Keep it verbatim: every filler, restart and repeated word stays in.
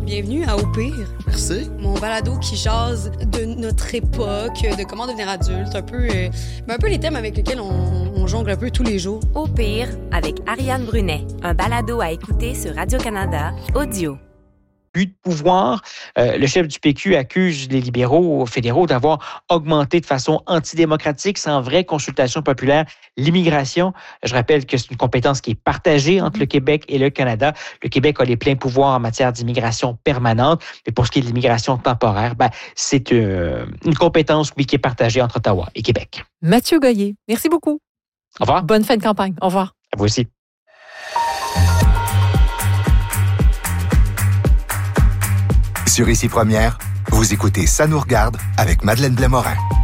Bienvenue à Au pire. Merci. Mon balado qui jase de notre époque, de comment devenir adulte, un peu, euh, un peu les thèmes avec lesquels on, on jongle un peu tous les jours. Au pire, avec Ariane Brunet, un balado à écouter sur Radio-Canada, audio. But de pouvoir, euh, le chef du P Q accuse les libéraux fédéraux d'avoir augmenté de façon antidémocratique, sans vraie consultation populaire, l'immigration. Je rappelle que c'est une compétence qui est partagée entre le Québec et le Canada. Le Québec a les pleins pouvoirs en matière d'immigration permanente, mais pour ce qui est de l'immigration temporaire, ben, c'est euh, une compétence, oui, qui est partagée entre Ottawa et Québec. Mathieu Goyer, merci beaucoup. Au revoir. Bonne fin de campagne. Au revoir. À vous aussi. Sur Ici Première, vous écoutez Ça nous regarde avec Madeleine Blais-Morin.